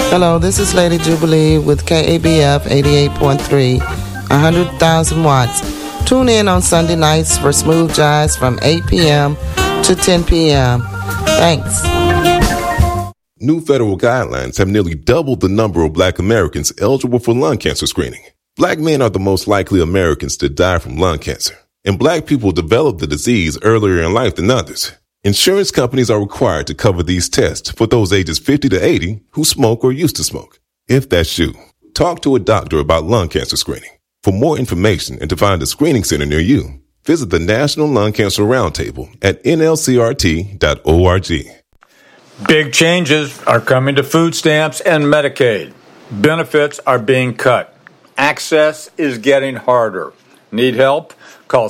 Hello, this is Lady Jubilee with KABF 88.3, 100,000 watts. Tune in on Sunday nights for Smooth Jazz from 8 p.m. to 10 p.m. Thanks. New federal guidelines have nearly doubled the number of Black Americans eligible for lung cancer screening. Black men are the most likely Americans to die from lung cancer, and Black people develop the disease earlier in life than others. Insurance companies are required to cover these tests for those ages 50 to 80 who smoke or used to smoke. If that's you, talk to a doctor about lung cancer screening. For more information and to find a screening center near you, visit the National Lung Cancer Roundtable at nlcrt.org. Big changes are coming to food stamps and Medicaid. Benefits are being cut. Access is getting harder. Need help? Call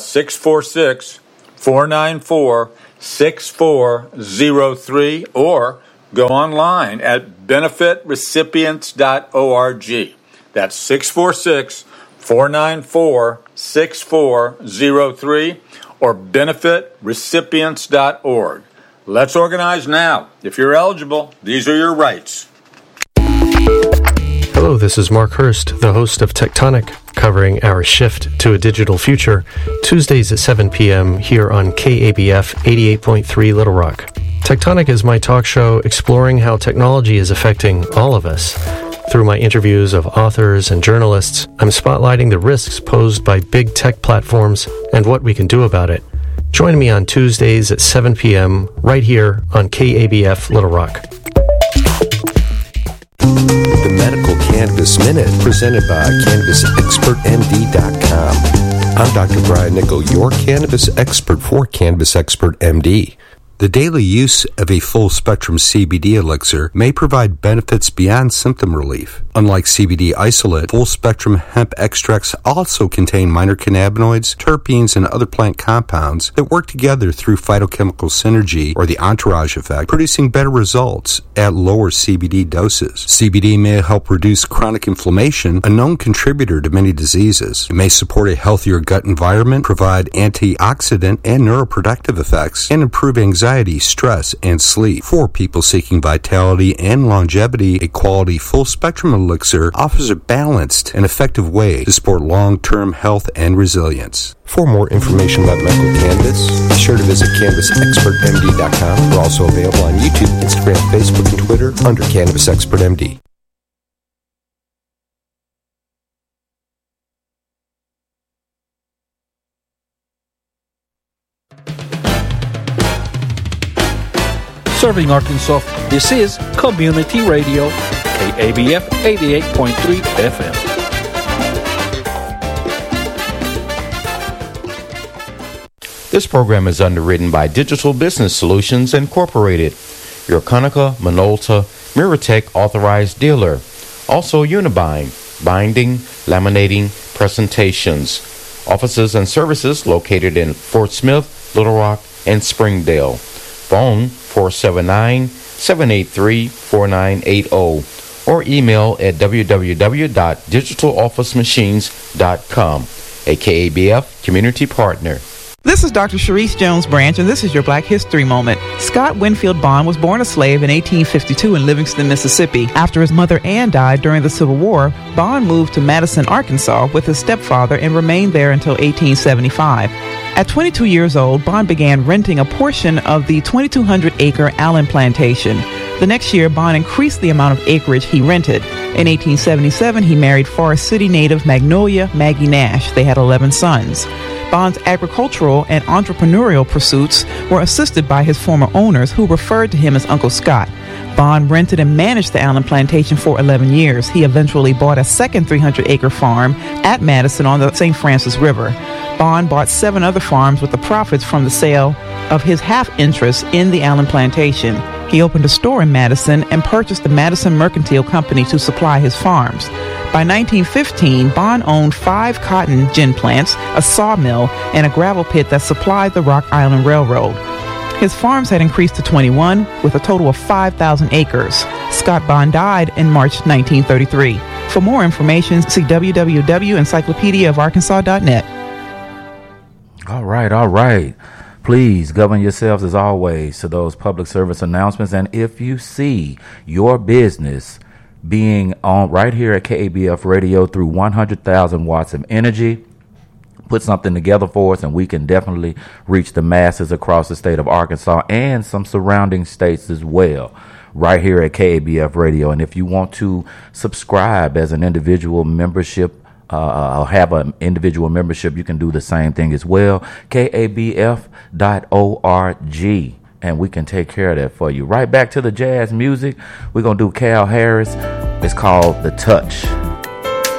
646-494-6403 or go online at benefitrecipients.org. That's 646-494-6403 or benefitrecipients.org. Let's organize now. If you're eligible, these are your rights. Hello, this is Mark Hurst, the host of Tectonic, covering our shift to a digital future, Tuesdays at 7 p.m. here on KABF 88.3 Little Rock. Tectonic is my talk show exploring how technology is affecting all of us. Through my interviews of authors and journalists, I'm spotlighting the risks posed by big tech platforms and what we can do about it. Join me on Tuesdays at 7 p.m. right here on KABF Little Rock. The Medical Cannabis Minute, presented by CannabisExpertMD.com. I'm Dr. Brian Nickel, your cannabis expert for Cannabis Expert MD. The daily use of a full-spectrum CBD elixir may provide benefits beyond symptom relief. Unlike CBD isolate, full-spectrum hemp extracts also contain minor cannabinoids, terpenes, and other plant compounds that work together through phytochemical synergy or the entourage effect, producing better results at lower CBD doses. CBD may help reduce chronic inflammation, a known contributor to many diseases. It may support a healthier gut environment, provide antioxidant and neuroprotective effects, and improve anxiety, stress, and sleep. For people seeking vitality and longevity, a quality full-spectrum elixir offers a balanced and effective way to support long-term health and resilience. For more information about medical cannabis, be sure to visit CannabisExpertMD.com. We're also available on YouTube, Instagram, Facebook, and Twitter under Cannabis Expert MD. Serving Arkansas, this is Community Radio, KABF 88.3 FM. This program is underwritten by Digital Business Solutions Incorporated, your Conica Minolta Miratech authorized dealer. Also Unibind, binding, laminating, presentations. Offices and services located in Fort Smith, Little Rock, and Springdale. Phone 479-783-4980 or email at www.digitalofficemachines.com, a KABF community partner. This is Dr. Sharice Jones Branch, and this is your Black History Moment. Scott Winfield Bond was born a slave in 1852 in Livingston, Mississippi. After his mother Ann died during the Civil War, Bond moved to Madison, Arkansas with his stepfather and remained there until 1875. At 22 years old, Bond began renting a portion of the 2,200-acre Allen Plantation. The next year, Bond increased the amount of acreage he rented. In 1877, he married Forest City native Magnolia Maggie Nash. They had 11 sons. Bond's agricultural and entrepreneurial pursuits were assisted by his former owners, who referred to him as Uncle Scott. Bond rented and managed the Allen Plantation for 11 years. He eventually bought a second 300-acre farm at Madison on the St. Francis River. Bond bought 7 other farms with the profits from the sale of his half-interest in the Allen Plantation. He opened a store in Madison and purchased the Madison Mercantile Company to supply his farms. By 1915, Bond owned 5 cotton gin plants, a sawmill, and a gravel pit that supplied the Rock Island Railroad. His farms had increased to 21, with a total of 5,000 acres. Scott Bond died in March 1933. For more information, see www.encyclopediaofarkansas.net. All right. Please govern yourselves as always to those public service announcements. And if you see your business being on right here at KABF Radio through 100,000 watts of energy. Put something together for us, and we can definitely reach the masses across the state of Arkansas and some surrounding states as well, right here at KABF Radio. And if you want to subscribe as an individual membership, have an individual membership, you can do the same thing as well. KABF.org, and we can take care of that for you. Right back to the jazz music. We're going to do Cal Harris. It's called The Touch.